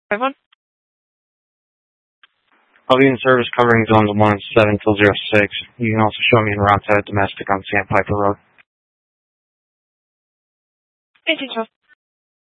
51. I'll be in service covering zones 1 and 7 till 06. You can also show me en route to domestic on Sandpiper Road. 1812.